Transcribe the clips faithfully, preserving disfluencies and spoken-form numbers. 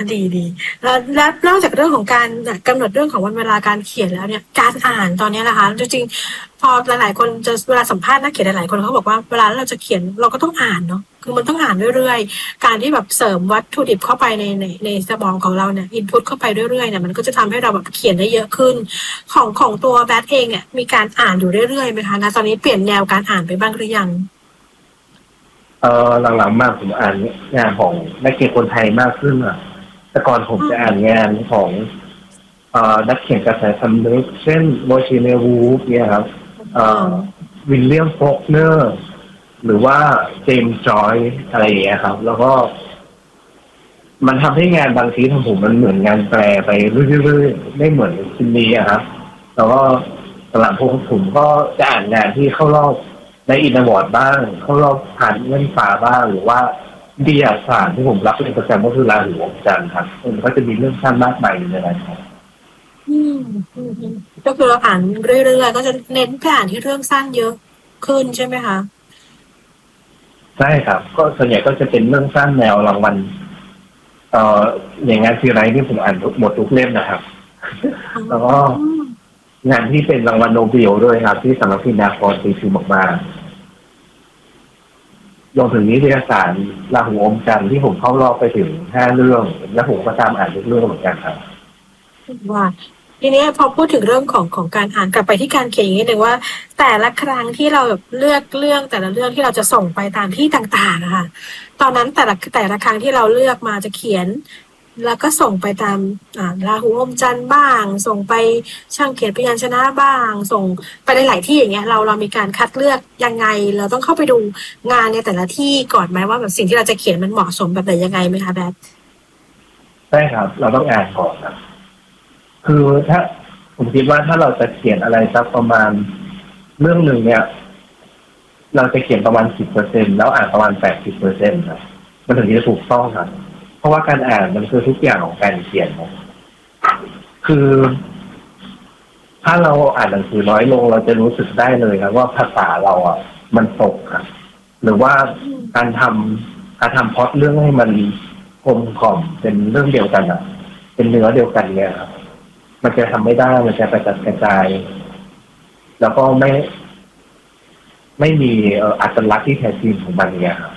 ดีดีแล้วแล้วนอกจากเรื่องของการกำหนดเรื่องของวันเวลาการเขียนแล้วเนี่ยการอ่านตอนนี้นะคะจริงๆพอหลายๆคนจะเวลาสัมภาษณ์นักเขียนหลายๆคนเขาบอกว่าเวลาเราจะเขียนเราก็ต้องอ่านเนาะคือมันต้องอ่านเรื่อยๆการที่แบบเสริมวัตถุดิบเข้าไปในในในสมองของเราเนี่ยอินพุตเข้าไปเรื่อยๆเนี่ยมันก็จะทำให้เราแบบเขียนได้เยอะขึ้นของของตัวแบทเองเนี่ยมีการอ่านอยู่เรื่อยๆไหมคะนะตอนนี้เปลี่ยนแนวการอ่านไปบ้างหรือยังเออหลังๆมาผมอ่านงานของนักเขียนคนไทยมากขึ้นอ่ะแต่ก่อนผมจะอ่านงานของเอ่อนักเขียนกระแสสำนึกเช่นโมชิเนวูฟเนี่ยครับเอ่อวิลเลียมโฟกเนอร์หรือว่าเจมส์จอยอะไรอย่างเงี้ยครับแล้วก็มันทำให้งานบางทีของผมมันเหมือนงานแปลไปเรื่อยๆไม่เหมือนชิ้นนี้อะครับแล้วก็หลังพวกผมก็จะอ่านงานที่เข้ารอบในอินอวอร์ดบ้างเข้ารอบผ่านเงื่อนฟ้าบ้างหรือว่าวิทยาศาสตร์ที่ผมรับเป็นประจำก็คือราหูอมจันทร์ครับมันก็จะมีเรื่องสั้นมากมายในนั้นครับอืมอืมก็คือเราอ่านเรื่อยๆก็จะเน้นไปอ่านที่เรื่องสั้นเยอะขึ้นใช่ไหมคะใช่ครับก็ส่วนใหญ่ก็จะเป็นเรื่องสั้นแนวรางวัลเอ่ออย่างงานซีไรท์ที่ผมอ่านหมดทุกเล่มนะครับแล้วก็งานที่เป็นรางวัลโนเบลด้วยครับที่สำนักพิมพ์ดาคอนตีพิมพ์ออกมารวมถึงนิตยสารราหูอมจันทร์ที่ผมเข้ารอบไปถึงห้าเรื่องและผมก็ตามอ่านทุกเรื่องเหมือนกันครับว่าทีนี้พอพูดถึงเรื่องของของการอ่านกลับไปที่การเขียนอย่างนี้หนึ่งว่าแต่ละครั้งที่เราแบบเลือกเรื่องแต่ละเรื่องที่เราจะส่งไปตามที่ต่างๆอะค่ะตอนนั้นแต่ละแต่ละครั้งที่เราเลือกมาจะเขียนแล้วก็ส่งไปตามอ่าราหูอมจันทร์บ้างส่งไปช่างเขียนพยัญชนะบ้างส่งไปหลายๆที่อย่างเงี้ยเราเรามีการคัดเลือกยังไงเราต้องเข้าไปดูงานในแต่ละที่ก่อนไหมว่าแบบสิ่งที่เราจะเขียนมันเหมาะสมแบบไหนยังไงไหมคะแบทใช่ครับเราต้องอ่านก่อนครับคือถ้าผมคิดว่าถ้าเราจะเขียนอะไรสักประมาณเรื่องหนึ่งเนี่ยเราจะเขียนประมาณสิบเปอร์เซ็นแล้วอ่านประมาณแปดสิบเปอร์เซ็นต์ครับมันถึงจะถูกต้องครับเพราะว่าการอ่านมันคือทุกอย่างของการเขียนครับคือถ้าเราอ่านหนังสือน้อยลงเราจะรู้สึกได้เลยครับว่าภาษาเราอ่ะมันตกครับหรือว่าการทำการทำพล็อตเรื่องให้มันกลมกล่อมเป็นเรื่องเดียวกันอ่ะเป็นเนื้อเดียวกันเนี่ยครับมันจะทำไม่ได้มันจะกระจัดกระจายแล้วก็ไม่ไม่มีอัตลักษณ์ที่แท้จริงของมันเนี่ยครับ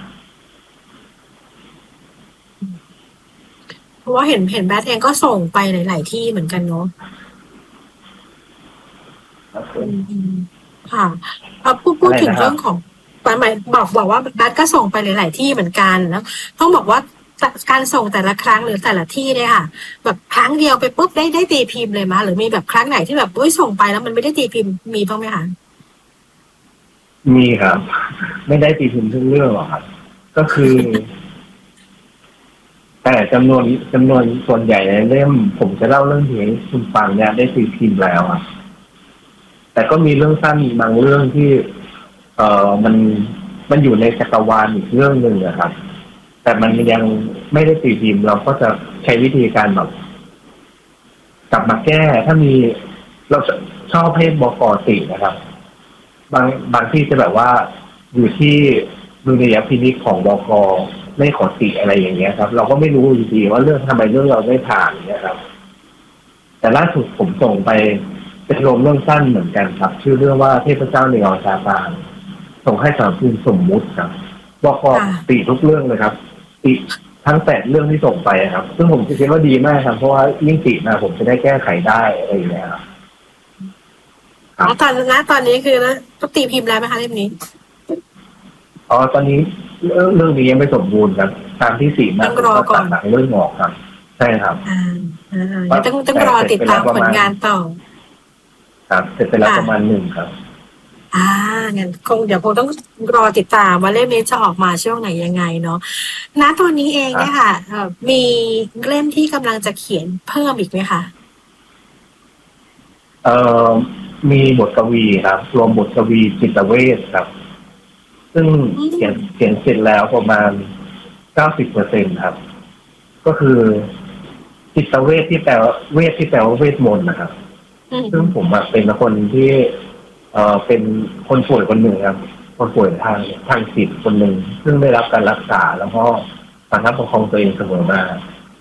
เพราะว่าเห็นเห็นแบทเองก็ส่งไปหลายๆที่เหมือนกันเนาะค่ะพอพูดพูดถึงเรื่องของหมายบอกบอกว่าแบทก็ส่งไปหลายๆที่เหมือนกันแล้วต้องบอกว่าการส่งแต่ละครั้งหรือแต่ละที่เนี่ยค่ะแบบครั้งเดียวไปปุ๊บได้ได้ตีพิมพ์เลยมั้ยหรือมีแบบครั้งไหนที่แบบเฮ้ยส่งไปแล้วมันไม่ได้ตีพิมพ์มีบ้างไหมคะมีครับไม่ได้ตีพิมพ์ทุกเรื่องหรอกครับก็คือแต่จำนวนจำนวนส่วนใหญ่ในเล่มผมจะเล่าเรื่องที่คุณฟังเนี่ยได้ตีพิมพ์แล้วอ่ะแต่ก็มีเรื่องสั้นบางเรื่องที่เอ่อมันมันอยู่ในจักรวาลอีกเรื่องหนึ่งนะครับแต่มันยังไม่ได้ตีพิมพ์เราก็จะใช้วิธีการแบบกลับมาแก้ถ้ามีเราชอบให้บกตินะครับบางบางที่จะแบบว่าอยู่ที่ดุลยพินิจของบกไม่ขอติอะไรอย่างเงี้ยครับเราก็ไม่รู้อยู่ดีว่าเรื่องทำไมเรื่องเราไม่ผ่านเนี่ยครับแต่ล่าสุดผมส่งไปเป็นรวมเรื่องสั้นเหมือนกันครับชื่อเรื่องว่าเทพเจ้าเนอซาตานส่งให้สำนักพิมพ์สมมุติครับบกติทุกเรื่องเลยครับติทั้งแปดเรื่องที่ส่งไปครับซึ่งผมคิดว่าดีมากครับเพราะว่ายิ่งติมาผมจะได้แก้ไขได้อะไรอย่างเงี้ยครับอ๋อตอนนั้นตอนนี้คือนะต้องตีพิมพ์แล้วไหมคะเล่มนี้อ๋อตอนนี้เรื่องเรื่องนี้ยังไม่สมบูรณ์ครับตามที่สี่มาต้องรอก่อนหลังเรื่องออกครับใช่ครับอ่าอ่าต้องต้องรอติดตามผลงานต่อครับเสร็จไปแล้วประมาณหนึ่งครับอ่างั้นคงเดี๋ยวคงต้องรอติดตามว่าเล่มนี้จะออกมาช่วงไหนยังไงเนาะณตอนนี้เองเนี่ยค่ะมีเล่มที่กำลังจะเขียนเพิ่มอีกไหมคะเอ่อมีบทกวีครับรวมบทกวีจิตเวชครับซึ่งเขียนเขียนเสร็จแล้วประมาณเก้าสิบเปอร์เซ็นต์ครับก็คือจิตเวชที่แปลเวชที่แปลว่าเวทมนต์นะครับซึ่งผมเป็นคนที่เอ่อเป็นคนป่วยคนหนึ่งครับคนป่วยทางทางจิตคนหนึ่งซึ่งได้รับการรักษาแล้วก็สามารถปกครองตัวเองเสมอมา